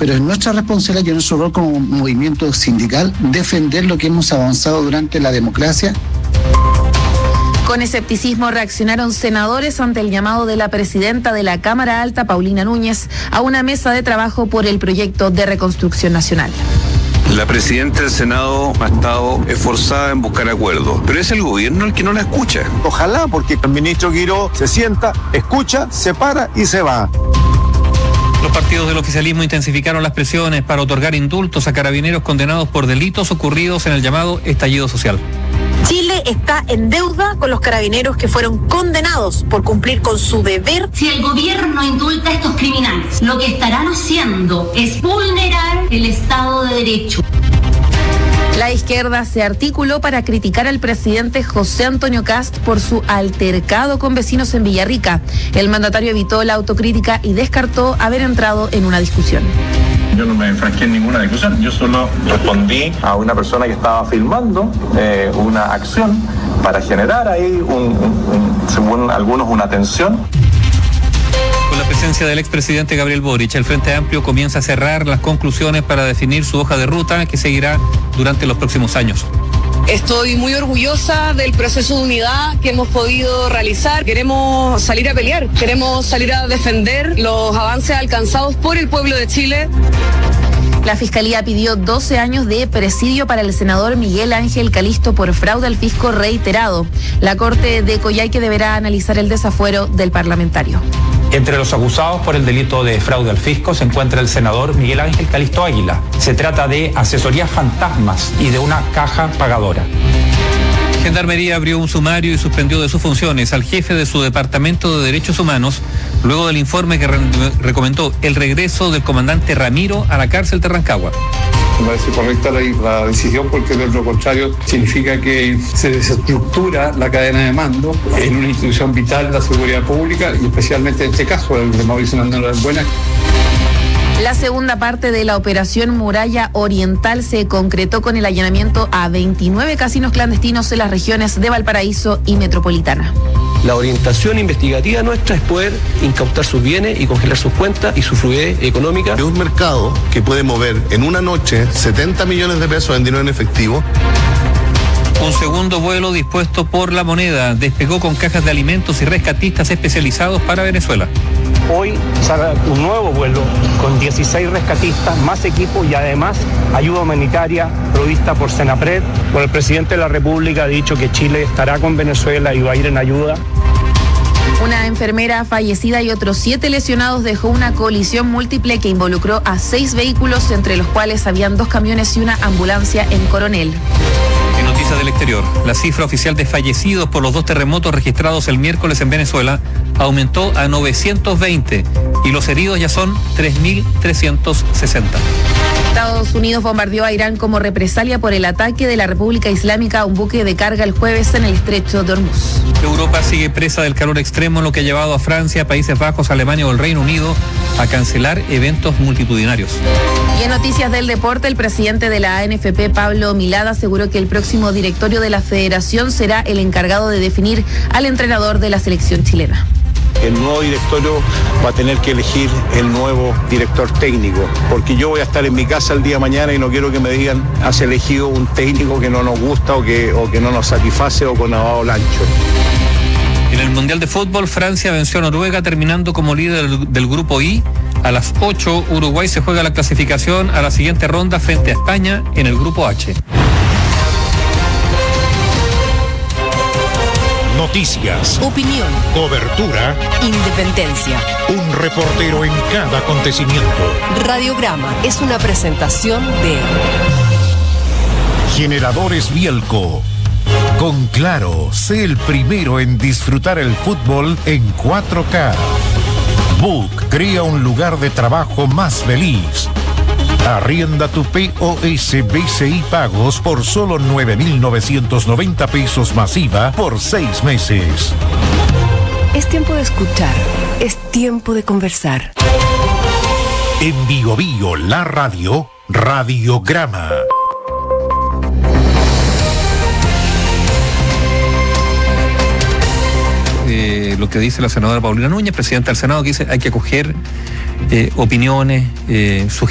pero es nuestra responsabilidad y es nuestro rol como movimiento sindical defender lo que hemos avanzado durante la democracia. Con escepticismo reaccionaron senadores ante el llamado de la presidenta de la Cámara Alta, Paulina Núñez, a una mesa de trabajo por el proyecto de reconstrucción nacional. La presidenta del Senado ha estado esforzada en buscar acuerdos, pero es el gobierno el que no la escucha. Ojalá, porque el ministro Guiró se sienta, escucha, se para y se va. Los partidos del oficialismo intensificaron las presiones para otorgar indultos a carabineros condenados por delitos ocurridos en el llamado estallido social. Chile está en deuda con los carabineros que fueron condenados por cumplir con su deber. Si el gobierno indulta a estos criminales, lo que estarán haciendo es vulnerar el Estado de Derecho. La izquierda se articuló para criticar al presidente José Antonio Kast por su altercado con vecinos en Villarrica. El mandatario evitó la autocrítica y descartó haber entrado en una discusión. Yo no me enfrasqué en ninguna discusión, yo solo respondí a una persona que estaba filmando una acción para generar ahí, según algunos, una tensión. Con la presencia del expresidente Gabriel Boric, el Frente Amplio comienza a cerrar las conclusiones para definir su hoja de ruta que seguirá durante los próximos años. Estoy muy orgullosa del proceso de unidad que hemos podido realizar. Queremos salir a pelear, queremos salir a defender los avances alcanzados por el pueblo de Chile. La Fiscalía pidió 12 años de presidio para el senador Miguel Ángel Calisto por fraude al fisco reiterado. La Corte de Coyhaique deberá analizar el desafuero del parlamentario. Entre los acusados por el delito de fraude al fisco se encuentra el senador Miguel Ángel Calisto Águila. Se trata de asesorías fantasmas y de una caja pagadora. Gendarmería abrió un sumario y suspendió de sus funciones al jefe de su Departamento de Derechos Humanos luego del informe que recomendó el regreso del comandante Ramiro a la cárcel de Rancagua. Me parece correcta la decisión porque de lo contrario significa que se desestructura la cadena de mando en una institución vital de la seguridad pública y especialmente en este caso el de Mauricio Hernández Buena. La segunda parte de la operación Muralla Oriental se concretó con el allanamiento a 29 casinos clandestinos en las regiones de Valparaíso y Metropolitana. La orientación investigativa nuestra es poder incautar sus bienes y congelar sus cuentas y su fluidez económica. Es un mercado que puede mover en una noche 70 millones de pesos en dinero en efectivo. Un segundo vuelo dispuesto por La Moneda despegó con cajas de alimentos y rescatistas especializados para Venezuela. Hoy sale un nuevo vuelo con 16 rescatistas, más equipo y además ayuda humanitaria provista por Senapred. Bueno, el presidente de la República ha dicho que Chile estará con Venezuela y va a ir en ayuda. Una enfermera fallecida y otros 7 lesionados dejó una colisión múltiple que involucró a 6 vehículos, entre los cuales habían 2 camiones y una ambulancia en Coronel. En noticias del exterior, la cifra oficial de fallecidos por los 2 terremotos registrados el miércoles en Venezuela aumentó a 920 y los heridos ya son 3.360. Estados Unidos bombardeó a Irán como represalia por el ataque de la República Islámica a un buque de carga el jueves en el estrecho de Hormuz. Europa sigue presa del calor extremo, lo que ha llevado a Francia, Países Bajos, Alemania o el Reino Unido a cancelar eventos multitudinarios. Y en noticias del deporte, el presidente de la ANFP, Pablo Milad, aseguró que el próximo directorio de la federación será el encargado de definir al entrenador de la selección chilena. El nuevo directorio va a tener que elegir el nuevo director técnico, porque yo voy a estar en mi casa el día de mañana y no quiero que me digan has elegido un técnico que no nos gusta o que no nos satisface o con lavado el ancho. En el Mundial de Fútbol, Francia venció a Noruega terminando como líder del grupo I. A las 8, Uruguay se juega la clasificación a la siguiente ronda frente a España en el grupo H. Noticias, Opinión, cobertura, independencia. un reportero en cada acontecimiento. Radiograma es una presentación de Generadores Bielco. Con Claro, sé el primero en disfrutar el fútbol en 4K. Book crea un lugar de trabajo más feliz. Arrienda tu POS BCI Pagos por solo 9.990 pesos masiva por 6 meses. Es tiempo de escuchar, es tiempo de conversar. En Bio Bio, la radio, Radiograma. Lo que dice la senadora Paulina Núñez, presidenta del Senado, que dice hay que acoger opiniones, sugerencias